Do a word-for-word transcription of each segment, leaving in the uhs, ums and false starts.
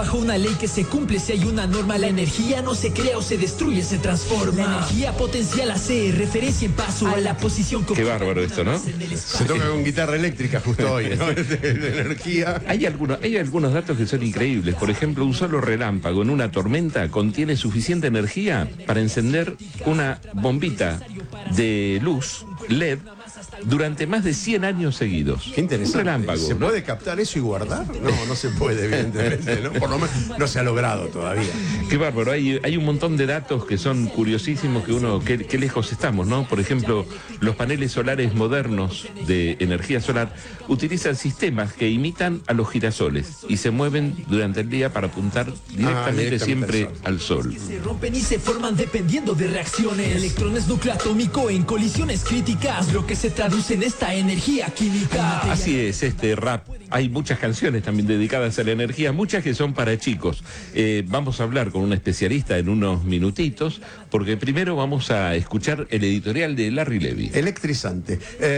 Bajo una ley que se cumple, si hay una norma, la energía no se crea o se destruye, se transforma. La energía potencial hace referencia en paso a la posición. Qué bárbaro esto, ¿no? Se toca con guitarra eléctrica justo hoy, ¿no? De, de energía. Hay algunos, hay algunos datos que son increíbles. Por ejemplo, un solo relámpago en una tormenta contiene suficiente energía para encender una bombita de luz L E D durante más de cien años seguidos. Qué interesante. Un relámpago, ¿Se ¿no? puede captar eso y guardar? No, no se puede, evidentemente, ¿no? Por lo menos no se ha logrado todavía. Qué bárbaro. Hay, hay un montón de datos que son curiosísimos, que uno, qué, qué lejos estamos, ¿no? Por ejemplo, los paneles solares modernos de energía solar utilizan sistemas que imitan a los girasoles y se mueven durante el día para apuntar directamente, Ah, directamente siempre al sol. al sol. Se rompen y se forman dependiendo de reacciones. Electrones, núcleo atómico en colisiones críticas, lo que se traduce en esta energía química. Así es, este rap. Hay muchas canciones también dedicadas a la energía, muchas que son para chicos. Eh, vamos a hablar con un especialista en unos minutitos, porque primero vamos a escuchar el editorial de Larry Levy. Electrizante.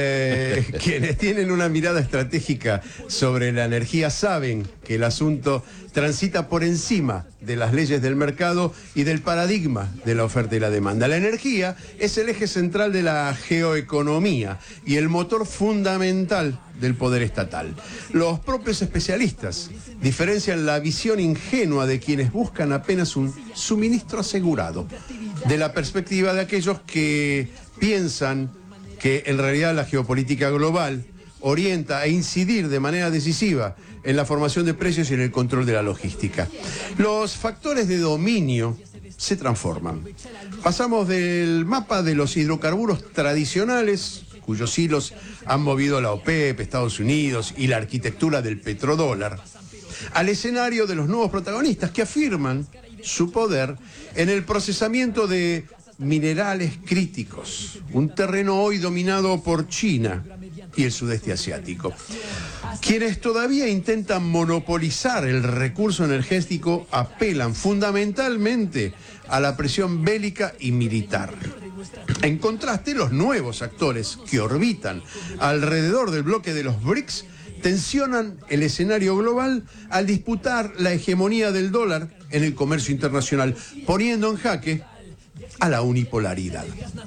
Eh, quienes tienen una mirada estratégica sobre la energía saben que el asunto transita por encima de las leyes del mercado y del paradigma de la oferta y la demanda. La energía es el eje central de la geoeconomía y el motor fundamental del poder estatal. Los propios especialistas diferencian la visión ingenua de quienes buscan apenas un suministro asegurado, de la perspectiva de aquellos que piensan que en realidad la geopolítica global orienta a incidir de manera decisiva en la formación de precios y en el control de la logística. Los factores de dominio se transforman. Pasamos del mapa de los hidrocarburos tradicionales, cuyos hilos han movido la OPEP, Estados Unidos y la arquitectura del petrodólar, al escenario de los nuevos protagonistas que afirman su poder en el procesamiento de minerales críticos, un terreno hoy dominado por China y el sudeste asiático. Quienes todavía intentan monopolizar el recurso energético apelan fundamentalmente a la presión bélica y militar. En contraste, los nuevos actores que orbitan alrededor del bloque de los B R I C S tensionan el escenario global al disputar la hegemonía del dólar en el comercio internacional, poniendo en jaque a la unipolaridad.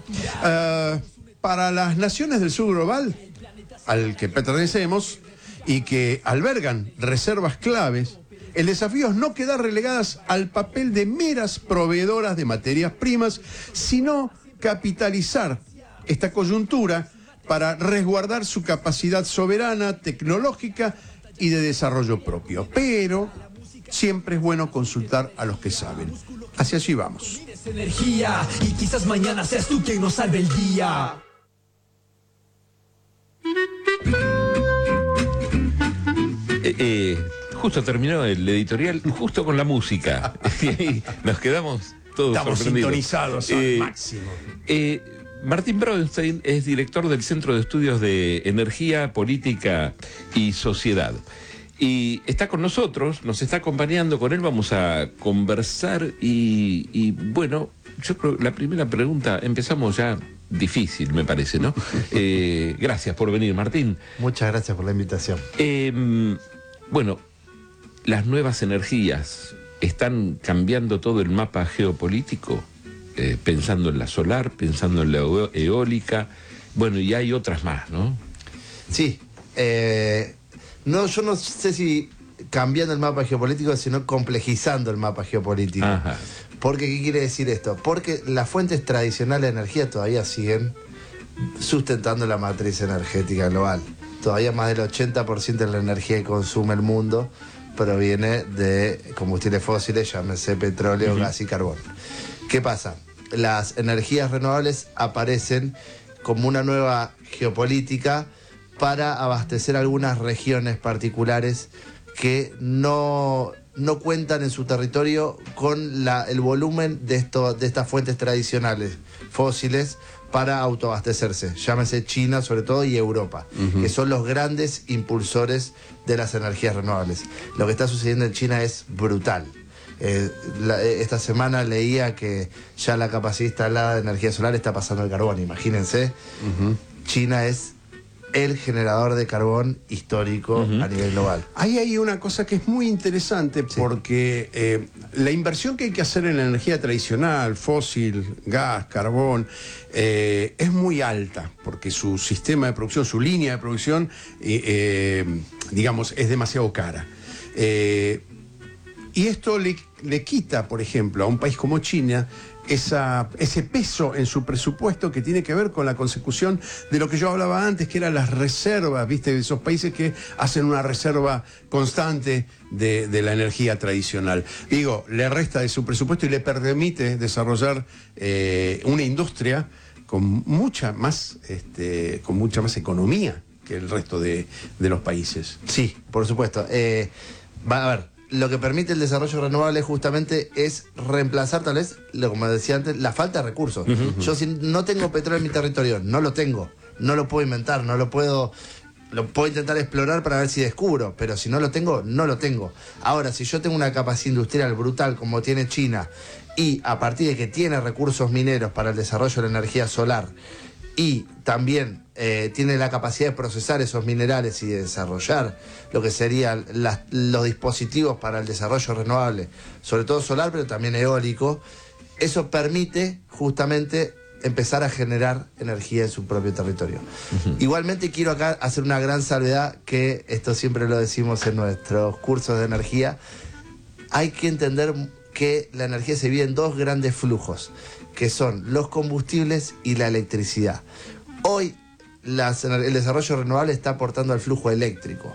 Uh, para las naciones del sur global, al que pertenecemos y que albergan reservas claves, el desafío es no quedar relegadas al papel de meras proveedoras de materias primas, sino capitalizar esta coyuntura para resguardar su capacidad soberana, tecnológica y de desarrollo propio. Pero siempre es bueno consultar a los que saben. Hacia allí vamos. Energía, y quizás mañana seas tú quien nos salve el día. Eh, eh, justo terminó el editorial, justo con la música. Y ahí nos quedamos todos Estamos sorprendidos. sintonizados al Eh, máximo. Eh, Martín Braunstein es director del Centro de Estudios de Energía, Política y Sociedad. Y está con nosotros, nos está acompañando, con él vamos a conversar y, y bueno, yo creo la primera pregunta, empezamos ya difícil, me parece, ¿no? Eh, gracias por venir, Martín. Muchas gracias por la invitación. Eh, bueno, las nuevas energías están cambiando todo el mapa geopolítico, eh, pensando en la solar, pensando en la eólica, bueno, y hay otras más, ¿no? Sí, eh, no, yo no sé si cambiando el mapa geopolítico, sino complejizando el mapa geopolítico. Ajá. Porque, ¿qué quiere decir esto? Porque las fuentes tradicionales de energía todavía siguen sustentando la matriz energética global. Todavía más del ochenta por ciento de la energía que consume el mundo proviene de combustibles fósiles, llámese petróleo, uh-huh. gas y carbón. ¿Qué pasa? Las energías renovables aparecen como una nueva geopolítica para abastecer algunas regiones particulares que no, no cuentan en su territorio con la, el volumen de, esto, de estas fuentes tradicionales fósiles para autoabastecerse. Llámese China sobre todo y Europa, uh-huh. que son los grandes impulsores de las energías renovables. Lo que está sucediendo en China es brutal. Eh, la, esta semana leía que ya la capacidad instalada de energía solar está pasando el carbón, imagínense. Uh-huh. China es el generador de carbón histórico uh-huh. a nivel global. Ahí hay una cosa que es muy interesante sí. porque eh, la inversión que hay que hacer en la energía tradicional, fósil, gas, carbón, eh, es muy alta, porque su sistema de producción, su línea de producción, eh, eh, digamos, es demasiado cara. Eh, y esto le, le quita, por ejemplo, a un país como China, Esa, ese peso en su presupuesto que tiene que ver con la consecución de lo que yo hablaba antes, que eran las reservas, ¿viste? De esos países que hacen una reserva constante de, de la energía tradicional. Digo, le resta de su presupuesto y le permite desarrollar eh, una industria con mucha más, este, con mucha más economía que el resto de, de los países. Sí, por supuesto. Eh, va a ver. Lo que permite el desarrollo renovable justamente es reemplazar tal vez, lo como decía antes, la falta de recursos. Uh-huh. Yo si no tengo petróleo en mi territorio, no lo tengo, no lo puedo inventar, no lo puedo, lo puedo intentar explorar para ver si descubro, pero si no lo tengo, no lo tengo. Ahora, si yo tengo una capacidad industrial brutal como tiene China y a partir de que tiene recursos mineros para el desarrollo de la energía solar y también eh, tiene la capacidad de procesar esos minerales y de desarrollar lo que serían las, los dispositivos para el desarrollo renovable, sobre todo solar, pero también eólico, eso permite justamente empezar a generar energía en su propio territorio. Uh-huh. Igualmente quiero acá hacer una gran salvedad, que esto siempre lo decimos en nuestros cursos de energía, hay que entender que la energía se divide en dos grandes flujos, que son los combustibles y la electricidad. Hoy las, el desarrollo renovable está aportando al flujo eléctrico.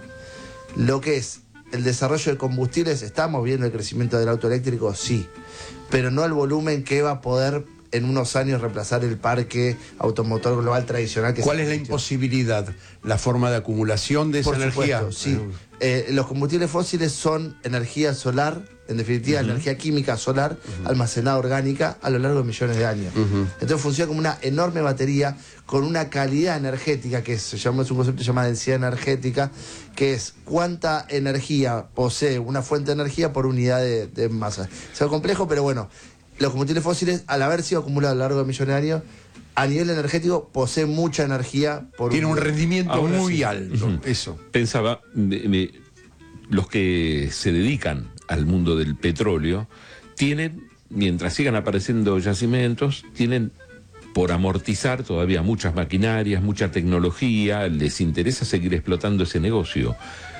Lo que es el desarrollo de combustibles, ¿estamos viendo el crecimiento del auto eléctrico? Sí, pero no al volumen que va a poder en unos años reemplazar el parque automotor global tradicional. Que ¿Cuál es la imposibilidad? ¿La forma de acumulación de esa Por energía? Supuesto, sí. Eh, los combustibles fósiles son energía solar, en definitiva, uh-huh. energía química solar, uh-huh. almacenada orgánica a lo largo de millones de años. Uh-huh. Entonces funciona como una enorme batería con una calidad energética, que se llama, es un concepto que se llama densidad energética, que es cuánta energía posee una fuente de energía por unidad de, de masa. Es algo complejo, pero bueno, los combustibles fósiles, al haber sido acumulados a lo largo de millones de años, a nivel energético posee mucha energía. Por Tiene un, un rendimiento Ahora muy sí. alto. Uh-huh. Eso. Pensaba, me, me, los que se dedican al mundo del petróleo tienen, mientras sigan apareciendo yacimientos, tienen por amortizar todavía muchas maquinarias, mucha tecnología, les interesa seguir explotando ese negocio.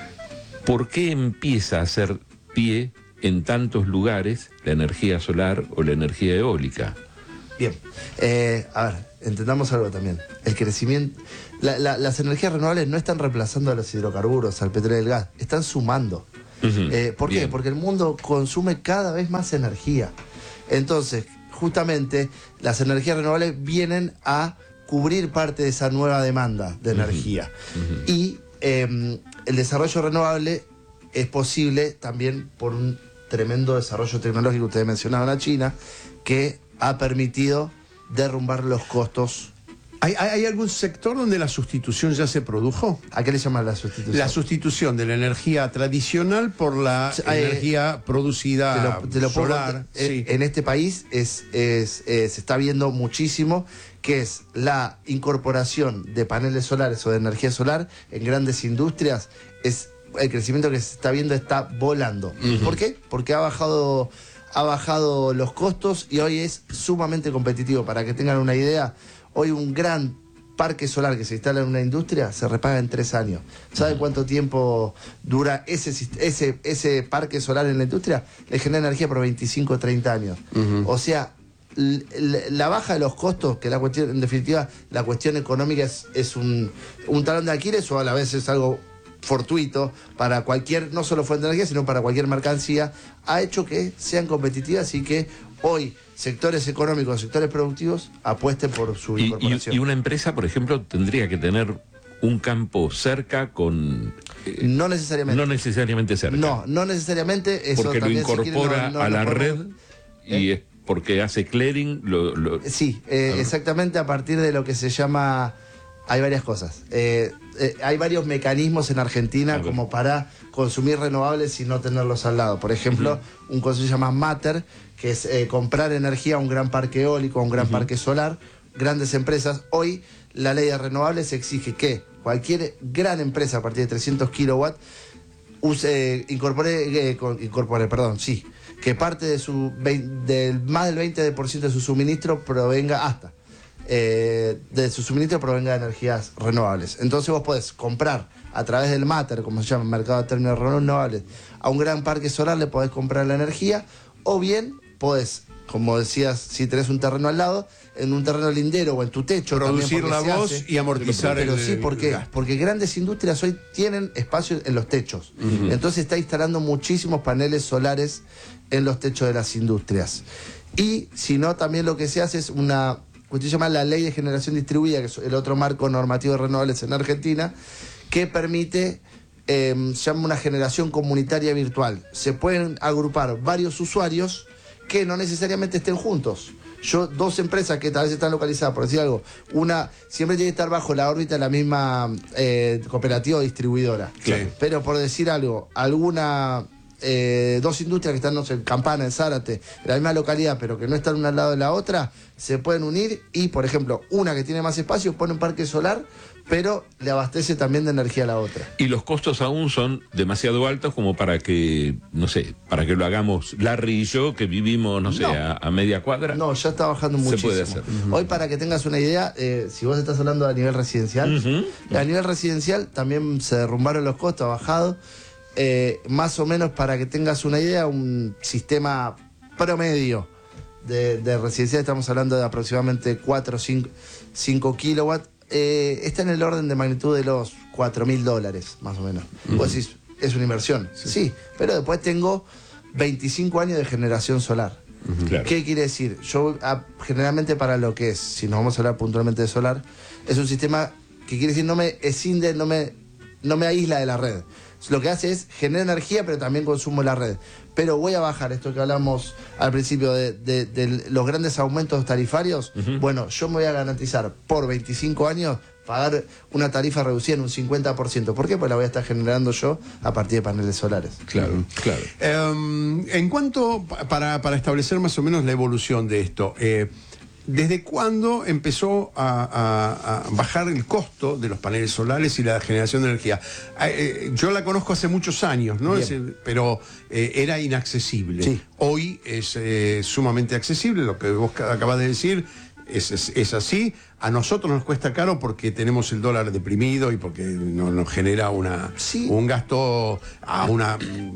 ¿Por qué empieza a hacer pie en tantos lugares la energía solar o la energía eólica? Bien, eh, a ver, entendamos algo también. El crecimiento, la, la, las energías renovables no están reemplazando a los hidrocarburos, al petróleo y al gas, están sumando. Uh-huh. Eh, ¿Por Bien. qué? Porque el mundo consume cada vez más energía. Entonces, justamente, las energías renovables vienen a cubrir parte de esa nueva demanda de energía. Uh-huh. Y eh, el desarrollo renovable es posible también por un tremendo desarrollo tecnológico, ustedes mencionaban a China, que ha permitido derrumbar los costos. ¿Hay, ¿Hay algún sector donde la sustitución ya se produjo? ¿A qué le llaman la sustitución? La sustitución de la energía tradicional por la eh, energía producida te lo, te lo solar. Puedo, sí. En este país es, es, es, se está viendo muchísimo, que es la incorporación de paneles solares o de energía solar en grandes industrias. Es el crecimiento que se está viendo está volando. Uh-huh. ¿Por qué? Porque ha bajado, ha bajado los costos y hoy es sumamente competitivo. Para que tengan una idea, hoy un gran parque solar que se instala en una industria se repaga en tres años. ¿Sabe cuánto tiempo dura ese, ese, ese parque solar en la industria? Le genera energía por veinticinco o treinta años. Uh-huh. O sea, la baja de los costos, que la cuestión, en definitiva, la cuestión económica es, es un, un talón de Aquiles, o a la vez es algo fortuito para cualquier, no solo fuente de energía, sino para cualquier mercancía, ha hecho que sean competitivas y que hoy sectores económicos, sectores productivos apuesten por su y, incorporación. Y, y una empresa, por ejemplo, tendría que tener un campo cerca con... Eh, no necesariamente. No necesariamente cerca. No, no necesariamente. Eso porque también, lo incorpora si quieren, no, no, a la red ¿eh? y es porque hace clearing. Lo, lo... Sí, eh, exactamente a partir de lo que se llama... Hay varias cosas. Eh, eh, hay varios mecanismos en Argentina como para consumir renovables y no tenerlos al lado. Por ejemplo, uh-huh. un concepto se llama Matter, que es eh, comprar energía a un gran parque eólico, a un gran uh-huh. parque solar, grandes empresas. Hoy la ley de renovables exige que cualquier gran empresa a partir de trescientos kilowatts, use, incorpore, eh, incorpore, perdón, sí, que parte de su del más del veinte por ciento de su suministro provenga hasta eh, de su suministro provenga de energías renovables. Entonces vos podés comprar a través del MATER, como se llama, Mercado de Términos Renovables, a un gran parque solar le podés comprar la energía, o bien podés, como decías, si tenés un terreno al lado, en un terreno lindero o en tu techo, producir la voz y amortizar pero, el, pero sí, ¿por qué? Porque grandes industrias hoy tienen espacio en los techos. Uh-huh. Entonces está instalando muchísimos paneles solares en los techos de las industrias. Y si no, también lo que se hace es una cuestión llamada la Ley de Generación Distribuida, que es el otro marco normativo de renovables en Argentina, que permite, eh, se llama una generación comunitaria virtual. Se pueden agrupar varios usuarios que no necesariamente estén juntos. Yo, dos empresas que tal vez están localizadas, por decir algo, una siempre tiene que estar bajo la órbita de la misma eh, cooperativa o distribuidora. Sí. Pero por decir algo, alguna eh, dos industrias que están, no sé, en Campana, en Zárate, en la misma localidad, pero que no están una al lado de la otra, se pueden unir y, por ejemplo, una que tiene más espacio pone un parque solar, pero le abastece también de energía a la otra. Y los costos aún son demasiado altos como para que, no sé, para que lo hagamos Larry y yo, que vivimos, no sé, no. A, a media cuadra. No, ya está bajando muchísimo. Se puede hacer. Uh-huh. Hoy, para que tengas una idea, eh, si vos estás hablando a nivel residencial, uh-huh. a nivel residencial también se derrumbaron los costos, ha bajado. Eh, más o menos, para que tengas una idea, un sistema promedio de, de residencial, estamos hablando de aproximadamente cuatro o cinco kilowatts, eh, está en el orden de magnitud de los cuatro mil dólares, más o menos. Uh-huh. Vos decís, es una inversión, sí. sí, pero después tengo veinticinco años de generación solar. Uh-huh. Claro. ¿Qué quiere decir? Yo, a, generalmente para lo que es, si nos vamos a hablar puntualmente de solar, es un sistema que quiere decir no me escinde, no me, no me aísla de la red. Lo que hace es generar energía, pero también consumo la red. Pero voy a bajar esto que hablamos al principio de, de, de los grandes aumentos tarifarios. Uh-huh. Bueno, yo me voy a garantizar por veinticinco años pagar una tarifa reducida en un cincuenta por ciento. ¿Por qué? Pues la voy a estar generando yo a partir de paneles solares. Claro, claro. Um, en cuanto, para, para establecer más o menos la evolución de esto, eh, ¿desde cuándo empezó a, a, a bajar el costo de los paneles solares y la generación de energía? Eh, yo la conozco hace muchos años, ¿no? Es, pero eh, era inaccesible. Sí. Hoy es eh, sumamente accesible, lo que vos acabas de decir es, es, es así. A nosotros nos cuesta caro porque tenemos el dólar deprimido y porque no, nos genera una, sí. un gasto a una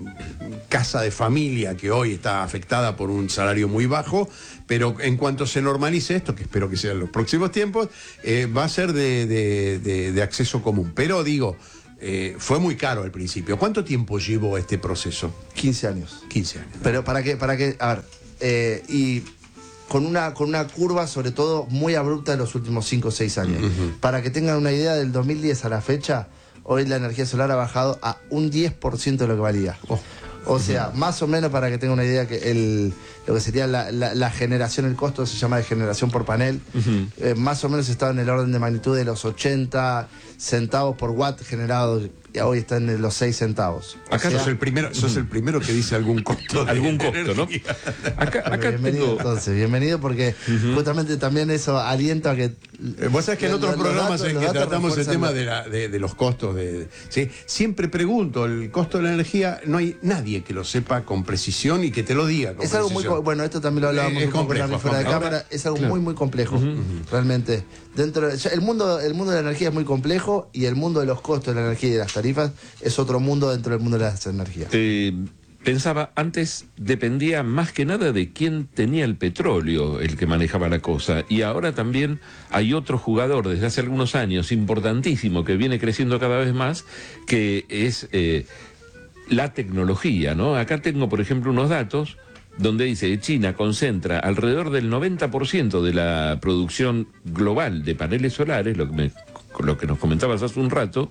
casa de familia que hoy está afectada por un salario muy bajo, pero en cuanto se normalice esto, que espero que sea en los próximos tiempos, eh, va a ser de, de, de, de acceso común. Pero digo, eh, fue muy caro al principio. ¿Cuánto tiempo llevó este proceso? quince años. quince años. Pero para qué, para qué, a ver, eh, y... Con una, con una curva, sobre todo, muy abrupta en los últimos cinco o seis años. Uh-huh. Para que tengan una idea, del dos mil diez a la fecha, hoy la energía solar ha bajado a un diez por ciento de lo que valía. Oh. O sea, uh-huh. más o menos, para que tengan una idea, que el, lo que sería la, la, la generación, el costo se llama de generación por panel, uh-huh. eh, más o menos estaba en el orden de magnitud de los ochenta centavos por watt generado. Y hoy está en los seis centavos. Acá o sea, sos, el primero, sos el primero que dice algún costo. Algún costo, ¿no? Acá, acá bienvenido tengo... entonces, bienvenido porque uh-huh. justamente también eso alienta a que... Eh, vos sabés que en otros los, programas los datos, en que tratamos el tema de, la, de, de los costos, de, ¿sí? Siempre pregunto, el costo de la energía, no hay nadie que lo sepa con precisión y que te lo diga con es algo precisión. Muy, bueno, esto también lo hablábamos es un poco complejo, fuera de cámara, es algo claro. muy, muy complejo, uh-huh. realmente. Dentro de, el, mundo, el mundo de la energía es muy complejo y el mundo de los costos de la energía y de las tarifas es otro mundo dentro del mundo de las energías. Eh, pensaba, antes dependía más que nada de quién tenía el petróleo, el que manejaba la cosa, y ahora también hay otro jugador desde hace algunos años, importantísimo, que viene creciendo cada vez más, que es eh, la tecnología, ¿no? Acá tengo, por ejemplo, unos datos donde dice que China concentra alrededor del noventa por ciento de la producción global de paneles solares, lo que, me, lo que nos comentabas hace un rato,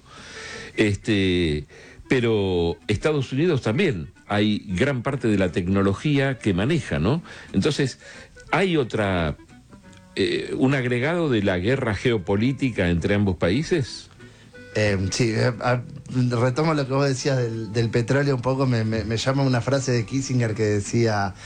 este, pero Estados Unidos también hay gran parte de la tecnología que maneja, ¿no? Entonces, hay otra, eh, un agregado de la guerra geopolítica entre ambos países. Eh, sí, eh, retomo lo que vos decías del, del petróleo un poco, me, me, me llama una frase de Kissinger que decía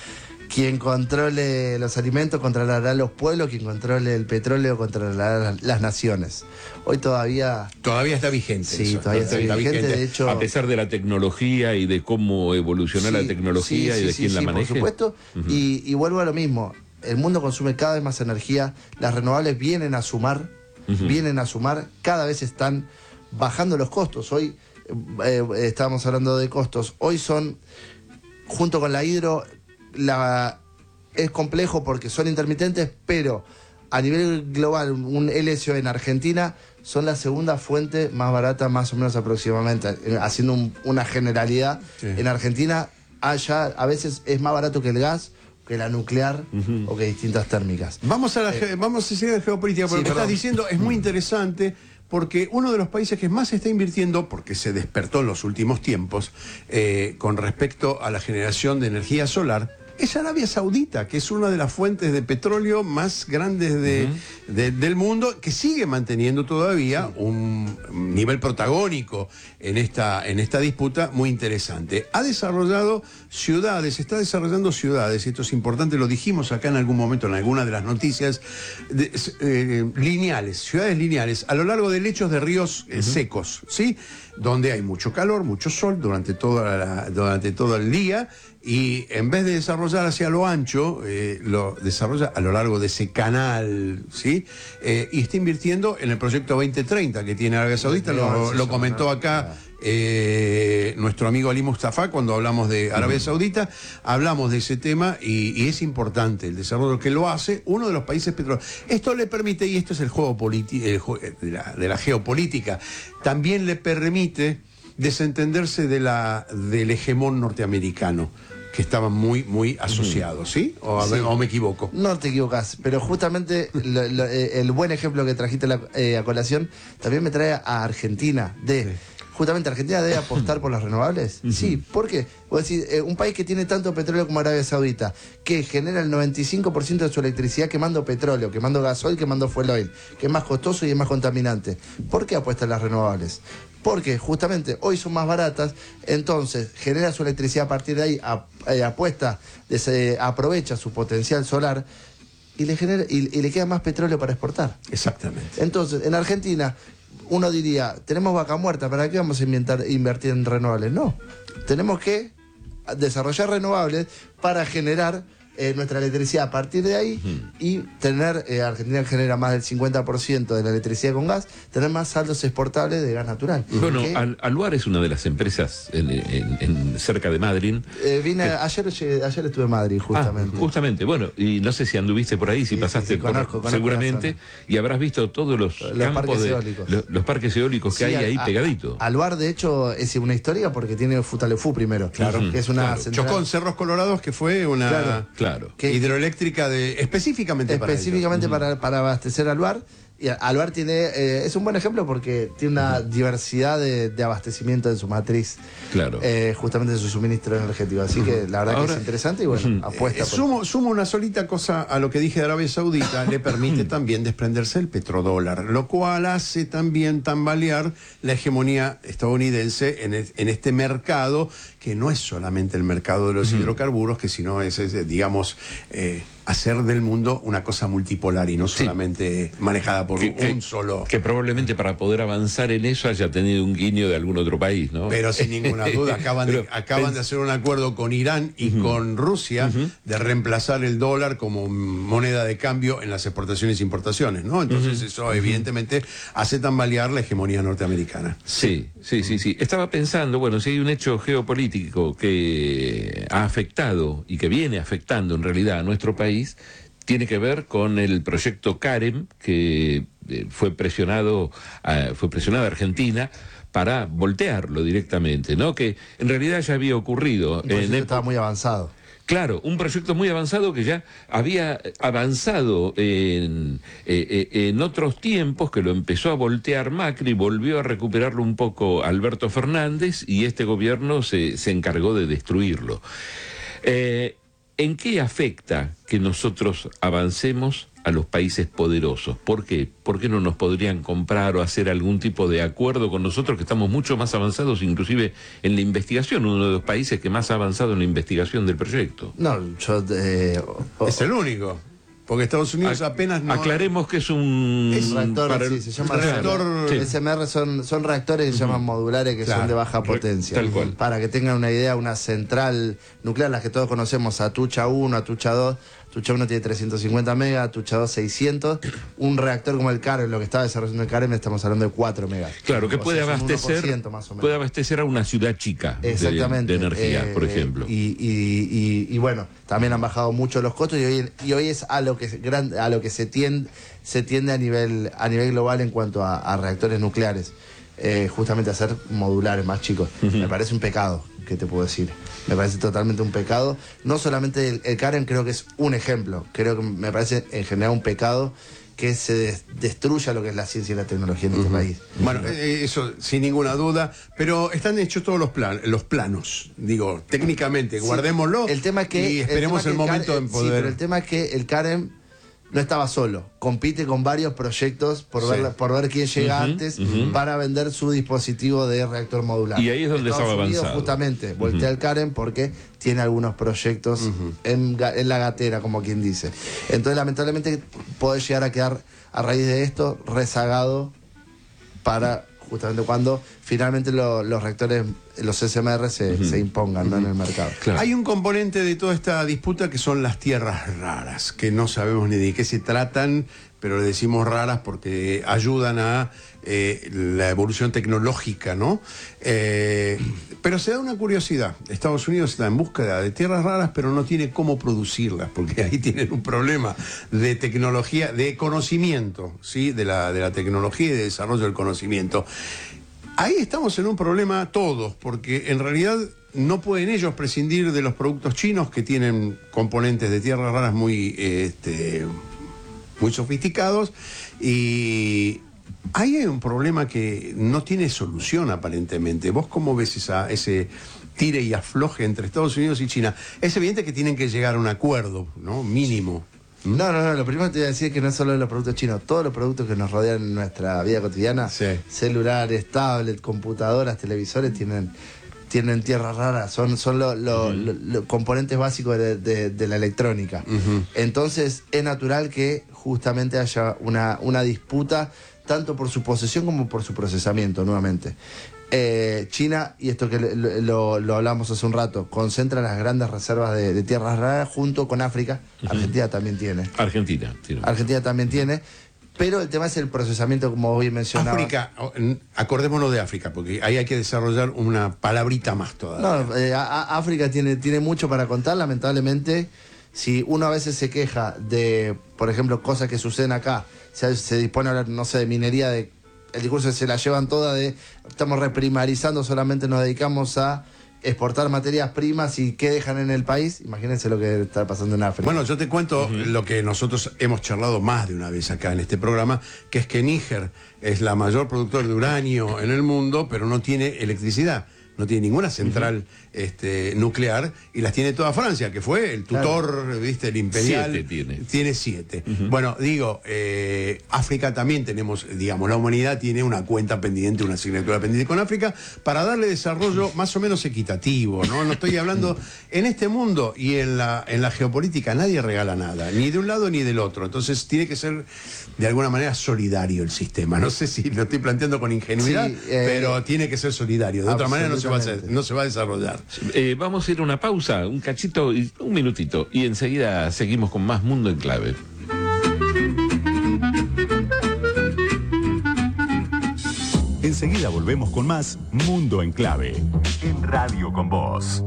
Quien controle los alimentos controlará los pueblos, quien controle el petróleo controlará las naciones. Hoy todavía... Todavía está vigente. Sí, eso, todavía está vigente, de hecho... A pesar de la tecnología y de cómo evolucionó Sí, la tecnología sí, y de sí, quién sí, la sí, maneja. por supuesto, uh-huh. y, y vuelvo a lo mismo. El mundo consume cada vez más energía, las renovables vienen a sumar, uh-huh. vienen a sumar, cada vez están bajando los costos. Hoy eh, estábamos hablando de costos, hoy son, junto con la hidro, la, es complejo porque son intermitentes, pero a nivel global, un L S O en Argentina son la segunda fuente más barata, más o menos aproximadamente, haciendo un, una generalidad. Sí. En Argentina, allá a veces es más barato que el gas, que la nuclear uh-huh. o que distintas térmicas. Vamos a, la, eh, vamos a seguir en geopolítica, porque sí, lo que estás diciendo es muy interesante, porque uno de los países que más se está invirtiendo, porque se despertó en los últimos tiempos, eh, con respecto a la generación de energía solar, es Arabia Saudita, que es una de las fuentes de petróleo más grandes de, uh-huh. de, del mundo, que sigue manteniendo todavía un nivel protagónico en esta, en esta disputa muy interesante. Ha desarrollado ciudades, está desarrollando ciudades, y esto es importante, lo dijimos acá en algún momento en alguna de las noticias, de, eh, lineales, ciudades lineales, a lo largo de lechos de ríos eh, uh-huh. secos, ¿sí? Donde hay mucho calor, mucho sol durante, toda la, durante todo el día, y en vez de desarrollar hacia lo ancho, eh, lo desarrolla a lo largo de ese canal, ¿sí? Eh, y está invirtiendo en el proyecto veinte treinta que tiene Arabia Saudita, lo, lo comentó acá eh, nuestro amigo Ali Mustafa cuando hablamos de Arabia Saudita, hablamos de ese tema y, y es importante el desarrollo que lo hace uno de los países petroleros. Esto le permite, y esto es el juego politi- el juego de, la, de la geopolítica, también le permite desentenderse de la, del hegemón norteamericano, que estaban muy, muy asociados, ¿sí? ¿O, sí. ¿O me equivoco? No te equivocas, pero justamente lo, lo, el buen ejemplo que trajiste la, eh, a colación también me trae a Argentina, de... Sí. Justamente Argentina debe apostar por las renovables. Uh-huh. Sí, ¿por qué? Vos decís, eh, un país que tiene tanto petróleo como Arabia Saudita, que genera el noventa y cinco por ciento de su electricidad quemando petróleo, quemando gasoil, quemando fuel oil, que es más costoso y es más contaminante. ¿Por qué apuesta en las renovables? Porque justamente hoy son más baratas, entonces genera su electricidad a partir de ahí, a, eh, apuesta, se, aprovecha su potencial solar y le, genera, y, y le queda más petróleo para exportar. Exactamente. Entonces, en Argentina... uno diría, tenemos vaca muerta, ¿para qué vamos a inventar, invertir en renovables? No, tenemos que desarrollar renovables para generar eh, nuestra electricidad a partir de ahí uh-huh. y tener, eh, Argentina genera más del cincuenta por ciento de la electricidad con gas, tener más saldos exportables de gas natural. Bueno, Al, Aluar es una de las empresas en, en, en cerca de Madrid. Eh, vine, que... ayer, ayer estuve en Madrid, justamente. Ah, justamente, bueno, y no sé si anduviste por ahí, si sí, pasaste sí, sí, por, conozco, conozco seguramente, y habrás visto todos los, los campos parques de eólicos. Los, los parques eólicos que sí, hay ahí a, pegaditos. Aluar, de hecho, es una historia porque tiene Futalefú primero, claro, uh-huh, que es una claro. central... Chocó en Cerros Colorados, que fue una claro, claro. Que hidroeléctrica de específicamente, específicamente para, para, para abastecer Aluar. Y Aluar tiene, eh, es un buen ejemplo porque tiene una uh-huh. diversidad de, de abastecimiento en su matriz, claro. eh, justamente en su suministro energético. Así uh-huh. que la verdad Ahora, que es interesante y bueno, uh-huh. apuesta. Eh, por... sumo, sumo una solita cosa a lo que dije de Arabia Saudita, le permite también desprenderse el petrodólar, lo cual hace también tambalear la hegemonía estadounidense en, el, en este mercado, que no es solamente el mercado de los uh-huh. hidrocarburos, que sino es, es digamos... Eh, hacer del mundo una cosa multipolar y no solamente sí. manejada por que, un que, solo... Que probablemente para poder avanzar en eso haya tenido un guiño de algún otro país, ¿no? Pero sin ninguna duda, acaban, Pero, de, acaban de hacer un acuerdo con Irán y uh-huh. con Rusia uh-huh. de reemplazar el dólar como moneda de cambio en las exportaciones e importaciones, ¿no? Entonces uh-huh. eso evidentemente hace tambalear la hegemonía norteamericana. Sí, sí, sí, sí. Estaba pensando, bueno, si hay un hecho geopolítico que ha afectado y que viene afectando en realidad a nuestro país, tiene que ver con el proyecto CAREM, que eh, fue presionado, uh, fue presionada Argentina para voltearlo directamente, ¿no? Que en realidad ya había ocurrido. El proyecto en estaba muy avanzado. Claro, un proyecto muy avanzado que ya había avanzado en, eh, en otros tiempos, que lo empezó a voltear Macri, volvió a recuperarlo un poco Alberto Fernández y este gobierno se, se encargó de destruirlo. Eh, ¿En qué afecta que nosotros avancemos a los países poderosos. ¿Por qué? ¿Por qué no nos podrían comprar o hacer algún tipo de acuerdo con nosotros, que estamos mucho más avanzados inclusive en la investigación, uno de los países que más ha avanzado en la investigación del proyecto? No, yo... Eh, o, Es el único. Porque Estados Unidos apenas no... Aclaremos que es un... Es reactor, para- sí, se llama reactor- reactor. Sí. S M R son, son reactores que se llaman modulares, que Claro. son de baja potencia. Tal cual. Para que tengan una idea, una central nuclear, las que todos conocemos, Atucha uno, Atucha dos. Atucha uno tiene trescientos cincuenta megas, Atucha dos seiscientos. Un reactor como el CAREM, lo que estaba desarrollando el CAREM, estamos hablando de cuatro megas. Claro, que O puede sea, son uno por abastecer, ciento más o menos. puede abastecer a una ciudad chica de- Exactamente. de, energía, eh, por ejemplo. Y, y- y- y bueno, también han bajado mucho los costos y hoy, y hoy es a lo que, se- gran- a lo que se tiende, se tiende a nivel, a nivel global en cuanto a, a reactores nucleares. Eh, justamente hacer modulares más chicos. Me parece un pecado, ¿qué te puedo decir? Me parece totalmente un pecado. No solamente el, el CAREM creo que es un ejemplo, creo que me parece en general un pecado que se des- destruya lo que es la ciencia y la tecnología en este país. Bueno, eh, eso sin ninguna duda, pero están hechos todos los, plan, los planos, digo, técnicamente, Sí, guardémoslo el tema es que, y esperemos el, tema es que momento Care- en sí, poder... pero el tema es que el CAREM no estaba solo, compite con varios proyectos por, Sí. ver, por ver quién llega Ujú, antes ujú. para vender su dispositivo de reactor modular. Y ahí es donde Estados estaba Unidos, avanzado. justamente, voltea al CAREM porque tiene algunos proyectos en, ga- en la gatera, como quien dice. Entonces, lamentablemente, puede llegar a quedar, a raíz de esto, rezagado para justamente cuando finalmente lo- los reactores, los S M R se, se impongan, ¿no?, en el mercado. Claro. Hay un componente de toda esta disputa que son las tierras raras, que no sabemos ni de qué se tratan, pero le decimos raras porque ayudan a eh, la evolución tecnológica, ¿no? Eh, pero se da una curiosidad. Estados Unidos está en búsqueda de tierras raras, pero no tiene cómo producirlas, porque ahí tienen un problema de tecnología, de conocimiento, ¿sí? De la, de la tecnología y de desarrollo del conocimiento. Ahí estamos en un problema todos, porque en realidad no pueden ellos prescindir de los productos chinos que tienen componentes de tierras raras muy, eh, este, muy sofisticados, y ahí hay un problema que no tiene solución aparentemente. ¿Vos cómo ves esa, ese tire y afloje entre Estados Unidos y China? Es evidente que tienen que llegar a un acuerdo, ¿no? Mínimo. No, no, no, lo primero que te voy a decir es que no es solo de los productos chinos, todos los productos que nos rodean en nuestra vida cotidiana, Sí. celulares, tablets, computadoras, televisores, tienen, tienen tierras raras, son, son los lo, lo- lo- componentes básicos de, de- de la electrónica. Entonces es natural que justamente haya una, una disputa, tanto por su posesión como por su procesamiento, nuevamente. Eh, China, y esto que lo, lo- lo hablamos hace un rato, concentra las grandes reservas de, de tierras raras junto con África. Argentina también tiene. Argentina. tiene. Argentina también tiene. Pero el tema es el procesamiento, como vos bien mencionabas. África, oh, n- acordémonos de África, porque ahí hay que desarrollar una palabrita más todavía. No, eh, a- a- África tiene, tiene mucho para contar, lamentablemente. Si uno a veces se queja de, por ejemplo, cosas que suceden acá, se, se dispone a hablar, no sé, de minería, de el discurso se la llevan toda de estamos reprimarizando, solamente nos dedicamos a exportar materias primas y qué dejan en el país. Imagínense lo que está pasando en África. Bueno, yo te cuento lo que nosotros hemos charlado más de una vez acá en este programa, que es que Níger es la mayor productor de uranio en el mundo, pero no tiene electricidad. No tiene ninguna central este, nuclear y las tiene toda Francia, que fue el tutor, viste, el imperial. Siete tiene. Tiene siete. Bueno, digo, eh, África también tenemos, digamos, la humanidad tiene una cuenta pendiente, una asignatura pendiente con África para darle desarrollo más o menos equitativo, ¿no? No estoy hablando, en este mundo y en la, en la geopolítica nadie regala nada, ni de un lado ni del otro. Entonces tiene que ser de alguna manera solidario el sistema. No sé si lo estoy planteando con ingenuidad, Sí, eh, pero tiene que ser solidario. De otra manera no se va a hacer, no se va a desarrollar. Eh, vamos a ir a una pausa, un cachito, y un minutito, y enseguida seguimos con más Mundo en Clave. Enseguida volvemos con más Mundo en Clave en Radio con Vos.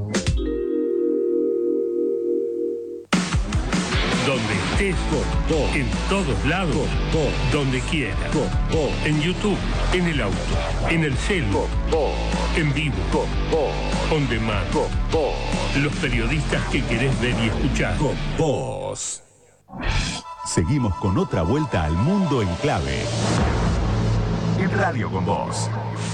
Donde estés, en todos lados, donde quieras, en YouTube, en el auto, en el celu, en vivo, on demand, los periodistas que querés ver y escuchar. Vos. Seguimos con otra vuelta al Mundo en Clave en Radio con Vos.